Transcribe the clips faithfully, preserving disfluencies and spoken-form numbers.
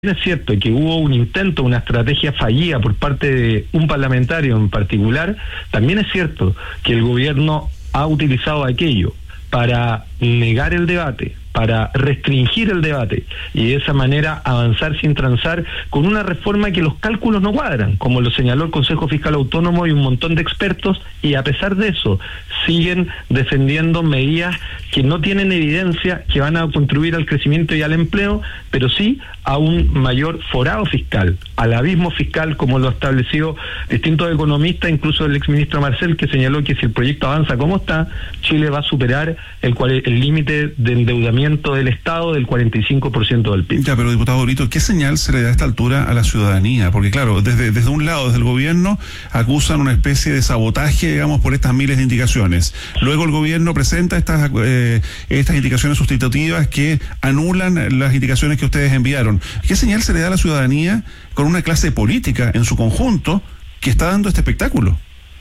Es cierto que hubo un intento, una estrategia fallida por parte de un parlamentario en particular. También es cierto que el gobierno ha utilizado aquello para negar el debate, para restringir el debate y de esa manera avanzar sin transar con una reforma que los cálculos no cuadran, como lo señaló el Consejo Fiscal Autónomo y un montón de expertos, y a pesar de eso siguen defendiendo medidas que no tienen evidencia que van a contribuir al crecimiento y al empleo, pero sí a un mayor forado fiscal, al abismo fiscal, como lo estableció distintos economistas, incluso el exministro Marcel, que señaló que si el proyecto avanza como está, Chile va a superar el el límite de endeudamiento del Estado del cuarenta y cinco por ciento del P I B. Ya, pero diputado Brito, ¿qué señal se le da a esta altura a la ciudadanía? Porque claro, desde, desde un lado, desde el gobierno, acusan una especie de sabotaje, digamos, por estas miles de indicaciones. Luego el gobierno presenta estas, eh, estas indicaciones sustitutivas que anulan las indicaciones que ustedes enviaron. ¿Qué señal se le da a la ciudadanía con una clase política en su conjunto que está dando este espectáculo?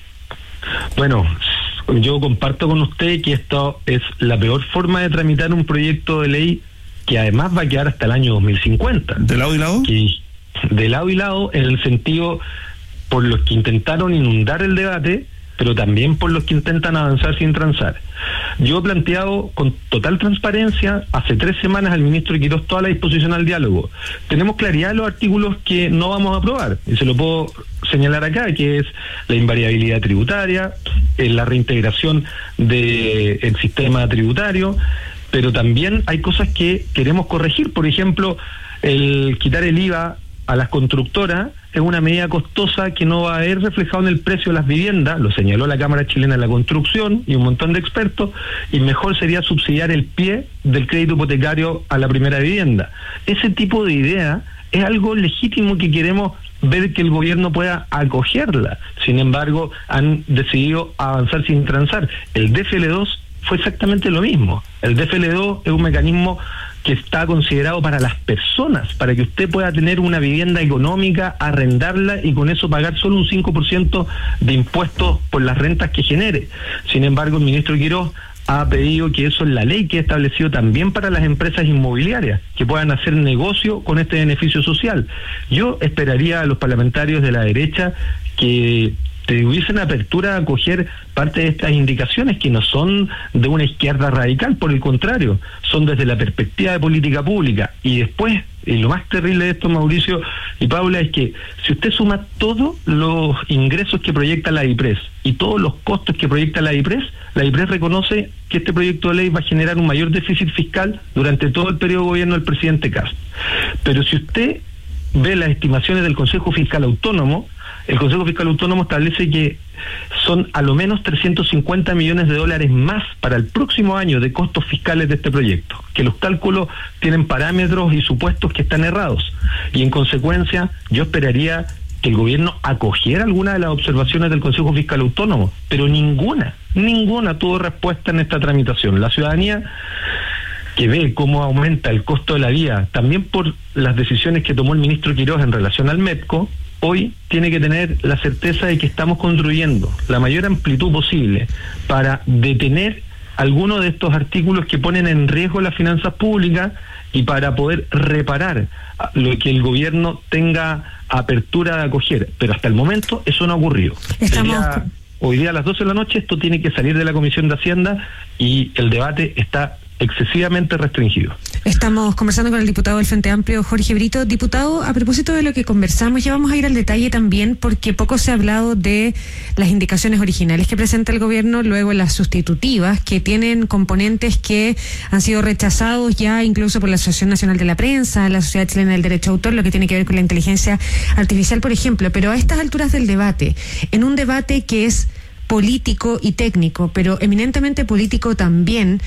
Bueno, yo comparto con usted que esto es la peor forma de tramitar un proyecto de ley que además va a quedar hasta el año dos mil cincuenta. ¿De lado y lado? Que, de lado y lado, en el sentido por los que intentaron inundar el debate, pero también por los que intentan avanzar sin transar. Yo he planteado con total transparencia hace tres semanas al ministro Quirós toda la disposición al diálogo. Tenemos claridad de los artículos que no vamos a aprobar, y se lo puedo señalar acá, que es la invariabilidad tributaria, eh, la reintegración del sistema tributario, pero también hay cosas que queremos corregir. Por ejemplo, el quitar el I V A a las constructoras es una medida costosa que no va a haber reflejado en el precio de las viviendas, lo señaló la Cámara Chilena de la Construcción y un montón de expertos, y mejor sería subsidiar el pie del crédito hipotecario a la primera vivienda. Ese tipo de idea es algo legítimo que queremos ver que el gobierno pueda acogerla. Sin embargo, han decidido avanzar sin transar. El D F L dos fue exactamente lo mismo. El D F L dos es un mecanismo que está considerado para las personas, para que usted pueda tener una vivienda económica, arrendarla y con eso pagar solo un cinco por ciento de impuestos por las rentas que genere. Sin embargo, el ministro Quirós ha pedido que eso es la ley que ha establecido también para las empresas inmobiliarias, que puedan hacer negocio con este beneficio social. Yo esperaría a los parlamentarios de la derecha que tuviesen apertura a acoger parte de estas indicaciones que no son de una izquierda radical, por el contrario, son desde la perspectiva de política pública. Y después, y lo más terrible de esto, Mauricio y Paula, es que si usted suma todos los ingresos que proyecta la IPRES y todos los costos que proyecta la IPRES, la IPRES reconoce que este proyecto de ley va a generar un mayor déficit fiscal durante todo el periodo de gobierno del presidente Kast. Pero si usted ve las estimaciones del Consejo Fiscal Autónomo, el Consejo Fiscal Autónomo establece que son a lo menos trescientos cincuenta millones de dólares más para el próximo año de costos fiscales de este proyecto, que los cálculos tienen parámetros y supuestos que están errados, y en consecuencia yo esperaría que el gobierno acogiera alguna de las observaciones del Consejo Fiscal Autónomo, pero ninguna, ninguna tuvo respuesta en esta tramitación. La ciudadanía, que ve cómo aumenta el costo de la vida, también por las decisiones que tomó el ministro Quirós en relación al MEPCO, hoy tiene que tener la certeza de que estamos construyendo la mayor amplitud posible para detener algunos de estos artículos que ponen en riesgo las finanzas públicas y para poder reparar lo que el gobierno tenga apertura de acoger. Pero hasta el momento eso no ha ocurrido. Estamos... Sería, hoy día a las doce de la noche esto tiene que salir de la Comisión de Hacienda y el debate está excesivamente restringido. Estamos conversando con el diputado del Frente Amplio, Jorge Brito. Diputado, a propósito de lo que conversamos, ya vamos a ir al detalle también, porque poco se ha hablado de las indicaciones originales que presenta el gobierno, luego las sustitutivas, que tienen componentes que han sido rechazados ya incluso por la Asociación Nacional de la Prensa, la Sociedad Chilena del Derecho de Autor, lo que tiene que ver con la inteligencia artificial, por ejemplo. Pero a estas alturas del debate, en un debate que es político y técnico, pero eminentemente político también,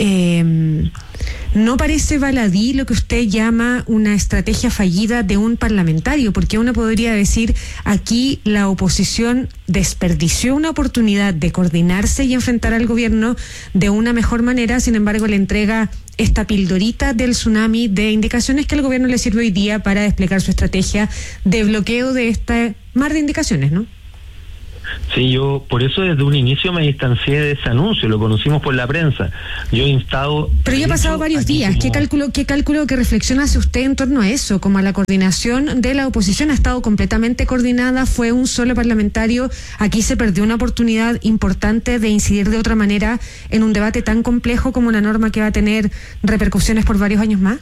eh, ¿no parece baladí lo que usted llama una estrategia fallida de un parlamentario? Porque uno podría decir, aquí la oposición desperdició una oportunidad de coordinarse y enfrentar al gobierno de una mejor manera, sin embargo le entrega esta pildorita del tsunami de indicaciones que al gobierno le sirve hoy día para desplegar su estrategia de bloqueo de este mar de indicaciones, ¿no? Sí, yo por eso desde un inicio me distancié de ese anuncio, lo conocimos por la prensa. Yo he instado... Pero ya han pasado varios días. Como... ¿Qué cálculo, qué cálculo, qué reflexión hace usted en torno a eso? Como a la coordinación de la oposición ha estado completamente coordinada, fue un solo parlamentario. Aquí se perdió una oportunidad importante de incidir de otra manera en un debate tan complejo como una norma que va a tener repercusiones por varios años más.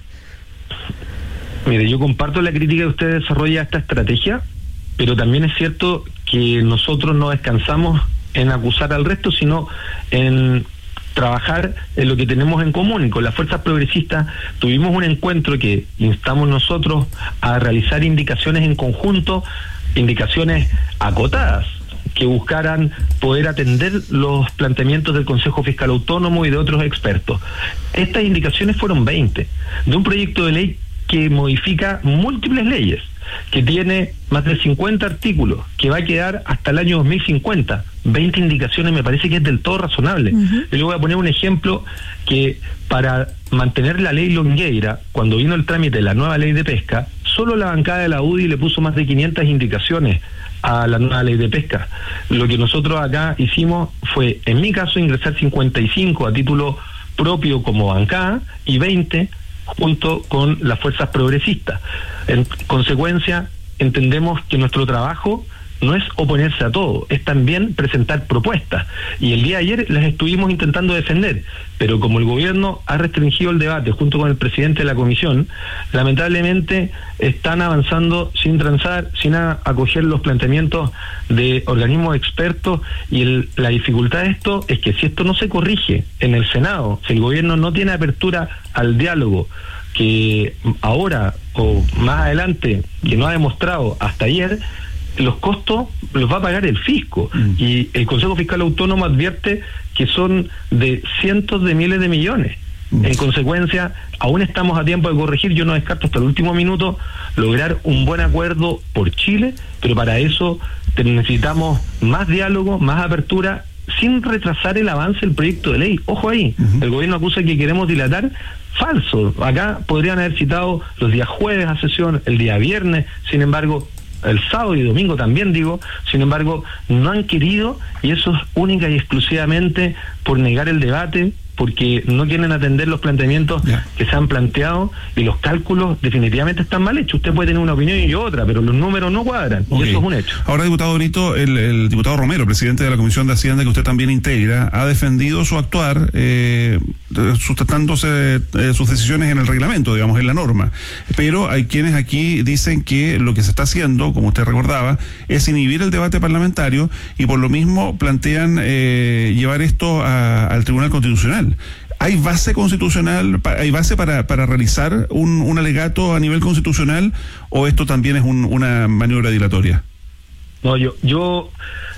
Mire, yo comparto la crítica que usted desarrolla a esta estrategia, pero también es cierto que nosotros no descansamos en acusar al resto, sino en trabajar en lo que tenemos en común. Y con las fuerzas progresistas tuvimos un encuentro que instamos nosotros a realizar indicaciones en conjunto, indicaciones acotadas, que buscaran poder atender los planteamientos del Consejo Fiscal Autónomo y de otros expertos. Estas indicaciones fueron veinte, de un proyecto de ley que modifica múltiples leyes, que tiene más de cincuenta artículos, que va a quedar hasta el año dos mil cincuenta. veinte indicaciones me parece que es del todo razonable. Uh-huh. Yo le voy a poner un ejemplo que para mantener la ley Longueira, cuando vino el trámite de la nueva ley de pesca, solo la bancada de la U D I le puso más de quinientas indicaciones a la nueva ley de pesca. Lo que nosotros acá hicimos fue, en mi caso, ingresar cincuenta y cinco a título propio como bancada y veinte junto con las fuerzas progresistas. En consecuencia, entendemos que nuestro trabajo no es oponerse a todo, es también presentar propuestas. Y el día de ayer las estuvimos intentando defender, pero como el gobierno ha restringido el debate junto con el presidente de la comisión, lamentablemente están avanzando sin transar, sin a, acoger los planteamientos de organismos expertos, y el, la dificultad de esto es que si esto no se corrige en el Senado, si el gobierno no tiene apertura al diálogo, que ahora o más adelante, que no ha demostrado hasta ayer, los costos los va a pagar el fisco. Mm. Y el Consejo Fiscal Autónomo advierte que son de cientos de miles de millones. Mm. En consecuencia, aún estamos a tiempo de corregir. Yo no descarto hasta el último minuto lograr un buen acuerdo por Chile, pero para eso necesitamos más diálogo, más apertura, sin retrasar el avance del proyecto de ley. Ojo ahí, uh-huh. El gobierno acusa que queremos dilatar. Falso. Acá podrían haber citado los días jueves a sesión, el día viernes, sin embargo, el sábado y domingo también digo, sin embargo, no han querido, y eso es única y exclusivamente por negar el debate, porque no quieren atender los planteamientos yeah. que se han planteado, y los cálculos definitivamente están mal hechos. Usted puede tener una opinión y yo otra, pero los números no cuadran, okay. Y eso es un hecho. Ahora, diputado Brito, el, el diputado Romero, presidente de la Comisión de Hacienda, que usted también integra, ha defendido su actuar, eh, sustentándose eh, sus decisiones en el reglamento, digamos, en la norma. Pero hay quienes aquí dicen que lo que se está haciendo, como usted recordaba, es inhibir el debate parlamentario, y por lo mismo plantean eh, llevar esto a, al Tribunal Constitucional. ¿Hay base constitucional, hay base para, para realizar un, un alegato a nivel constitucional, o esto también es un, una maniobra dilatoria? No, yo yo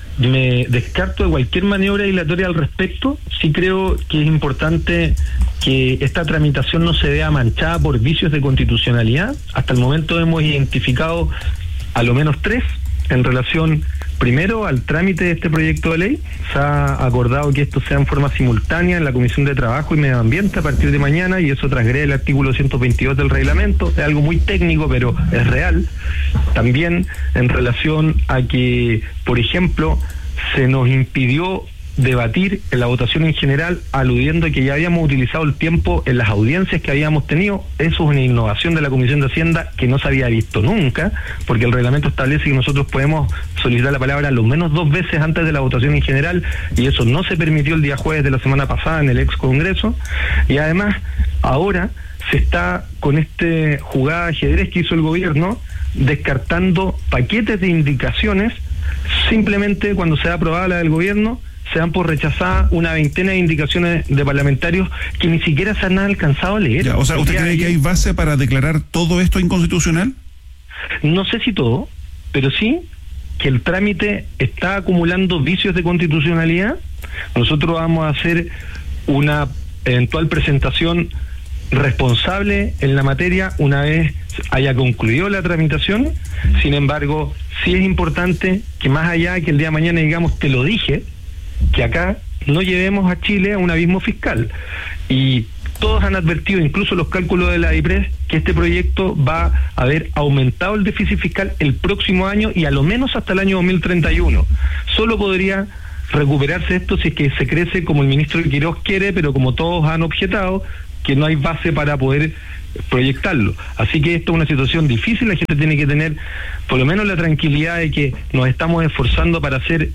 me descarto de cualquier maniobra dilatoria al respecto. Sí creo que es importante que esta tramitación no se vea manchada por vicios de constitucionalidad. Hasta el momento hemos identificado a lo menos tres en relación, primero, al trámite de este proyecto de ley. Se ha acordado que esto sea en forma simultánea en la Comisión de Trabajo y Medio Ambiente a partir de mañana, y eso transgrede el artículo ciento veintidós del reglamento. Es algo muy técnico, pero es real. También en relación a que, por ejemplo, se nos impidió debatir en la votación en general, aludiendo a que ya habíamos utilizado el tiempo en las audiencias que habíamos tenido. Eso es una innovación de la Comisión de Hacienda que no se había visto nunca, porque el reglamento establece que nosotros podemos solicitar la palabra lo menos dos veces antes de la votación en general, y eso no se permitió el día jueves de la semana pasada en el ex Congreso. Y además, ahora se está con este jugada de ajedrez que hizo el gobierno, descartando paquetes de indicaciones. Simplemente cuando sea aprobada la del gobierno, se dan por rechazada una veintena de indicaciones de parlamentarios que ni siquiera se han alcanzado a leer. Ya, o sea, ¿usted cree hay... que hay base para declarar todo esto inconstitucional? No sé si todo, pero sí que el trámite está acumulando vicios de constitucionalidad. Nosotros vamos a hacer una eventual presentación responsable en la materia una vez haya concluido la tramitación. Sin embargo, sí es importante que, más allá de que el día de mañana digamos te lo dije, que acá no llevemos a Chile a un abismo fiscal. Y todos han advertido, incluso los cálculos de la I P R E S, que este proyecto va a haber aumentado el déficit fiscal el próximo año y a lo menos hasta el año dos mil treinta y uno. Solo podría recuperarse esto si es que se crece como el ministro Quiroz quiere, pero como todos han objetado, que no hay base para poder proyectarlo. Así que esto es una situación difícil, la gente tiene que tener por lo menos la tranquilidad de que nos estamos esforzando para hacer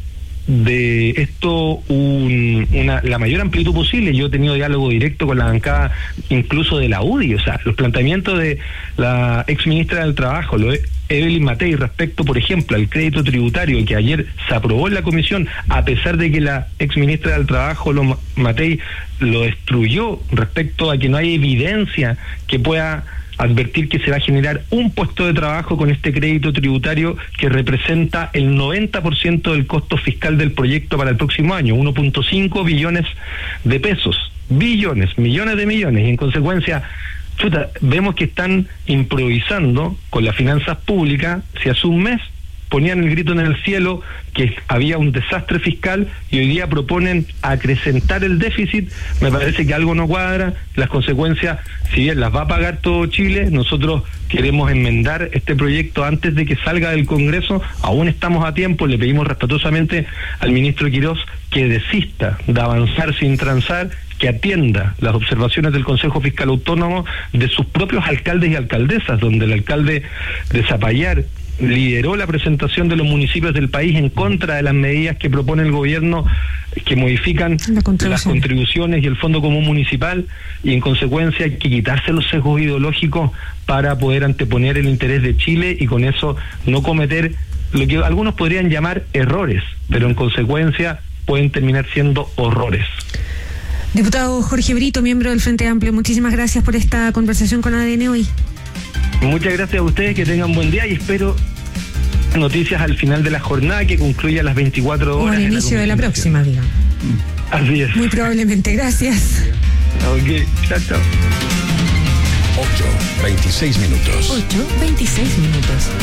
de esto un, una, la mayor amplitud posible. Yo he tenido diálogo directo con la bancada incluso de la U D I, o sea, los planteamientos de la ex ministra del Trabajo, lo Evelyn Matei, respecto, por ejemplo, al crédito tributario que ayer se aprobó en la comisión, a pesar de que la ex ministra del Trabajo, lo, Matei, lo destruyó respecto a que no hay evidencia que pueda advertir que se va a generar un puesto de trabajo con este crédito tributario que representa el noventa por ciento del costo fiscal del proyecto para el próximo año, uno punto cinco billones de pesos, billones, millones de millones, y en consecuencia, chuta, vemos que están improvisando con las finanzas públicas. Si hace un mes ponían el grito en el cielo que había un desastre fiscal y hoy día proponen acrecentar el déficit, me parece que algo no cuadra. Las consecuencias, si bien las va a pagar todo Chile, nosotros queremos enmendar este proyecto antes de que salga del Congreso, aún estamos a tiempo, le pedimos respetuosamente al ministro Quiroz que desista de avanzar sin transar, que atienda las observaciones del Consejo Fiscal Autónomo, de sus propios alcaldes y alcaldesas, donde el alcalde de Zapallar lideró la presentación de los municipios del país en contra de las medidas que propone el gobierno que modifican contribución. las contribuciones y el Fondo Común Municipal, y en consecuencia hay que quitarse los sesgos ideológicos para poder anteponer el interés de Chile y con eso no cometer lo que algunos podrían llamar errores, pero en consecuencia pueden terminar siendo horrores. Diputado Jorge Brito, miembro del Frente Amplio, muchísimas gracias por esta conversación con A D N hoy. Muchas gracias a ustedes, que tengan buen día y espero noticias al final de la jornada que concluya a las veinticuatro horas. O al inicio de la próxima, digamos. Así es. Muy probablemente, gracias. Ok, chao, chao. ocho, veintiséis minutos. ocho, veintiséis minutos.